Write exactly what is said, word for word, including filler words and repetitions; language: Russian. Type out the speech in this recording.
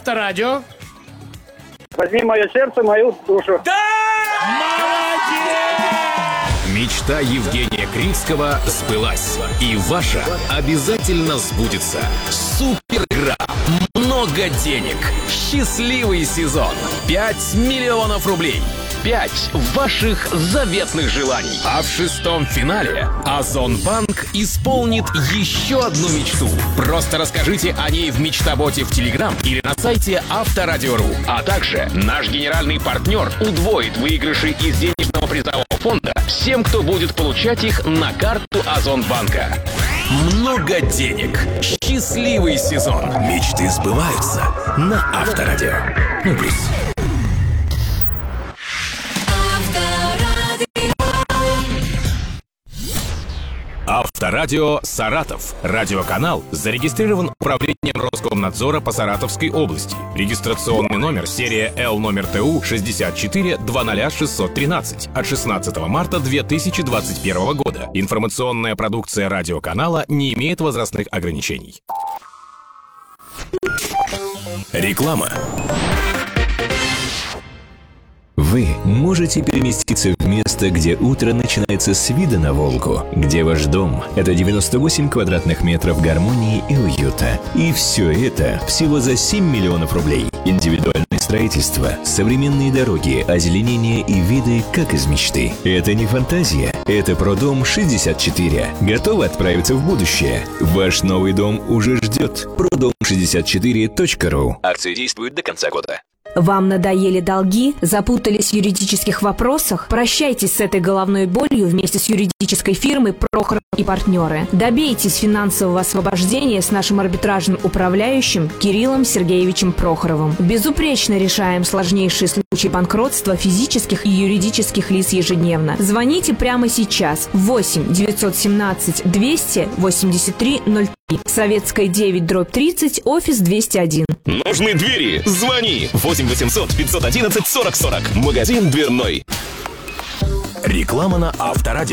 Авторадио. Возьми мое сердце, мою душу. Да! Молодец! Мечта Евгения Крицкого сбылась. И ваша обязательно сбудется. Супергра. Много денег. Счастливый сезон. пять миллионов рублей. Пять ваших заветных желаний. А в шестом финале Озонбанк исполнит еще одну мечту. Просто расскажите о ней в Мечтаботе в Телеграм или на сайте Авторадио.ру. А также наш генеральный партнер удвоит выигрыши из денежного призового фонда всем, кто будет получать их на карту Озонбанка. Много денег. Счастливый сезон. Мечты сбываются на Авторадио. Ну, плюс. Авторадио «Саратов». Радиоканал зарегистрирован Управлением Роскомнадзора по Саратовской области. Регистрационный номер серия Л номер ТУ шестьдесят четыре двадцать шестьсот тринадцать от шестнадцатого марта две тысячи двадцать первого года. Информационная продукция радиоканала не имеет возрастных ограничений. Реклама. Вы можете переместиться в место, где утро начинается с вида на Волгу, где ваш дом – это девяносто восемь квадратных метров гармонии и уюта. И все это всего за семь миллионов рублей. Индивидуальное строительство, современные дороги, озеленение и виды, как из мечты. Это не фантазия, это Продом шестьдесят четыре. Готовы отправиться в будущее? Ваш новый дом уже ждет. продом шестьдесят четыре точка ру. Акция действует до конца года. Вам надоели долги? Запутались в юридических вопросах? Прощайтесь с этой головной болью вместе с юридической фирмой «Прохоров и партнеры». Добейтесь финансового освобождения с нашим арбитражным управляющим Кириллом Сергеевичем Прохоровым. Безупречно решаем сложнейшие случаи банкротства физических и юридических лиц ежедневно. Звоните прямо сейчас. восемь девятьсот семнадцать двести восемьдесят три ноль три. Советская девять дробь тридцать, офис двести один. Нужны двери? Звони! восемь восемьсот пятьсот одиннадцать сорок сорок. Магазин дверной. Реклама на Авторадио.